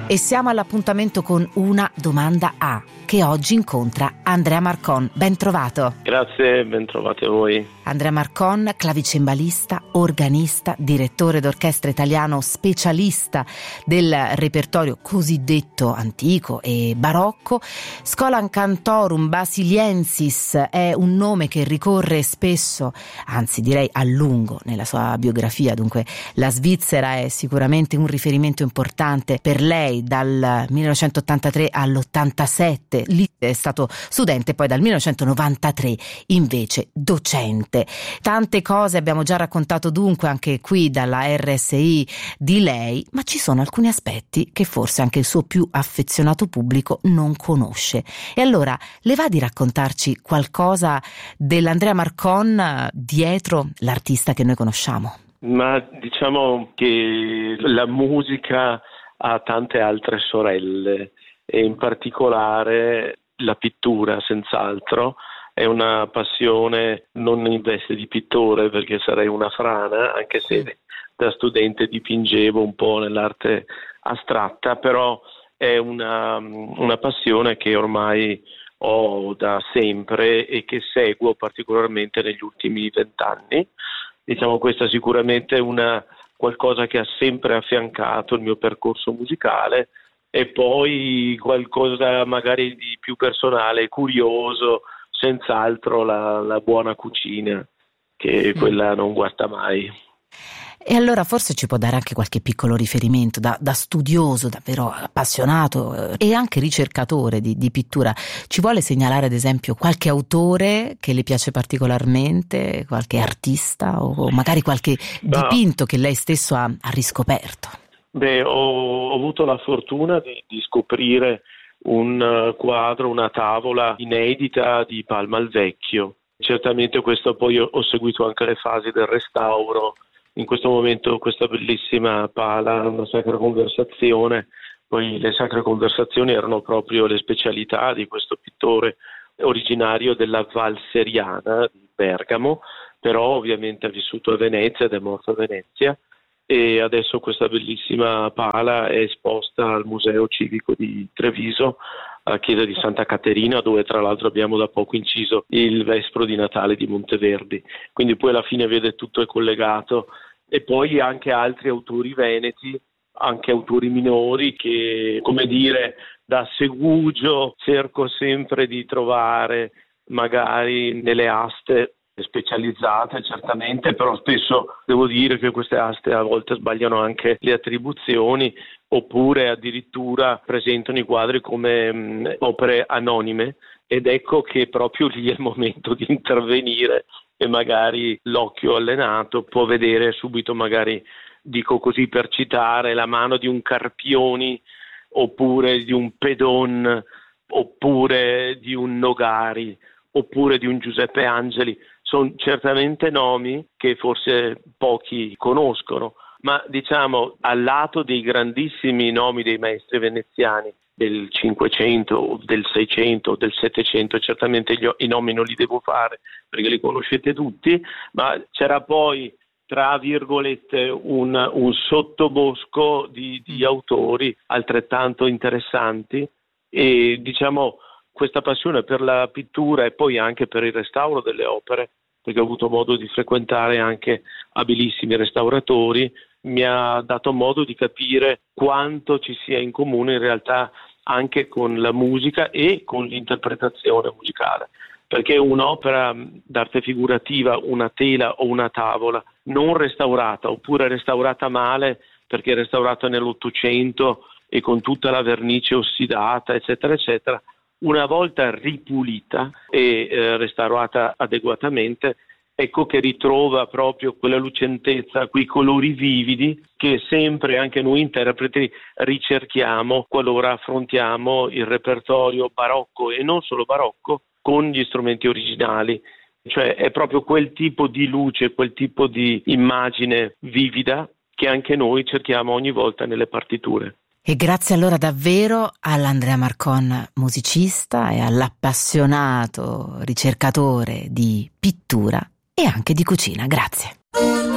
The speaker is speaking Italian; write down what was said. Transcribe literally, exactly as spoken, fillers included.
E siamo all'appuntamento con Una domanda A, che oggi incontra Andrea Marcon. Ben trovato. Grazie, ben trovati a voi. Andrea Marcon, clavicembalista, organista, direttore d'orchestra italiano, specialista del repertorio cosiddetto antico e barocco. Schola Cantorum Basiliensis è un nome che ricorre spesso, anzi direi a lungo, nella sua biografia. Dunque la Svizzera è sicuramente un riferimento importante per lei dal millenovecentottantatré all'ottantasette. Lì è stato studente, poi dal millenovecentonovantatré invece docente. Tante cose abbiamo già raccontato dunque anche qui dalla R S I di lei, ma ci sono alcuni aspetti che forse anche il suo più affezionato pubblico non conosce. E allora le va di raccontarci qualcosa dell'Andrea Marcon dietro l'artista che noi conosciamo? Ma diciamo che la musica ha tante altre sorelle e in particolare la pittura, senz'altro. È una passione non in veste di pittore, perché sarei una frana, anche se da studente dipingevo un po' nell'arte astratta, però è una, una passione che ormai ho da sempre e che seguo particolarmente negli ultimi vent'anni. Diciamo, questa sicuramente è una qualcosa che ha sempre affiancato il mio percorso musicale, e poi qualcosa magari di più personale, curioso, senz'altro la, la buona cucina, che quella non guasta mai. E allora forse ci può dare anche qualche piccolo riferimento da, da studioso, davvero appassionato e anche ricercatore di, di pittura. Ci vuole segnalare ad esempio qualche autore che le piace particolarmente, qualche artista o magari qualche dipinto no. che lei stesso ha, ha riscoperto? Beh, ho, ho avuto la fortuna di, di scoprire un quadro, una tavola inedita di Palma il Vecchio. Certamente questo poi ho, ho seguito anche le fasi del restauro. In questo momento questa bellissima pala, una Sacra Conversazione, poi le Sacre Conversazioni erano proprio le specialità di questo pittore originario della Val Seriana di Bergamo, però ovviamente ha vissuto a Venezia ed è morto a Venezia, e adesso questa bellissima pala è esposta al Museo Civico di Treviso, a Chiesa di Santa Caterina, dove tra l'altro abbiamo da poco inciso il Vespro di Natale di Monteverdi. Quindi poi alla fine vede tutto è collegato. E poi anche altri autori veneti, anche autori minori che, come dire, da segugio cerco sempre di trovare magari nelle aste specializzate, certamente, però spesso devo dire che queste aste a volte sbagliano anche le attribuzioni, oppure addirittura presentano i quadri come mh, opere anonime, ed ecco che proprio lì è il momento di intervenire, e magari l'occhio allenato può vedere subito, magari, dico così per citare, la mano di un Carpioni, oppure di un Pedon, oppure di un Nogari, oppure di un Giuseppe Angeli. Sono certamente nomi che forse pochi conoscono, ma diciamo al lato dei grandissimi nomi dei maestri veneziani del Cinquecento, del Seicento, del Settecento, certamente gli, i nomi non li devo fare perché li conoscete tutti, ma c'era poi tra virgolette un, un sottobosco di, di autori altrettanto interessanti, e diciamo questa passione per la pittura e poi anche per il restauro delle opere, perché ho avuto modo di frequentare anche abilissimi restauratori, mi ha dato modo di capire quanto ci sia in comune in realtà anche con la musica e con l'interpretazione musicale, perché un'opera d'arte figurativa, una tela o una tavola non restaurata, oppure restaurata male perché restaurata nell'Ottocento e con tutta la vernice ossidata, eccetera eccetera, una volta ripulita e eh, restaurata adeguatamente, ecco che ritrova proprio quella lucentezza, quei colori vividi che sempre anche noi interpreti ricerchiamo qualora affrontiamo il repertorio barocco e non solo barocco con gli strumenti originali. Cioè è proprio quel tipo di luce, quel tipo di immagine vivida che anche noi cerchiamo ogni volta nelle partiture. E grazie allora davvero all'Andrea Marcon musicista e all'appassionato ricercatore di pittura e anche di cucina. Grazie.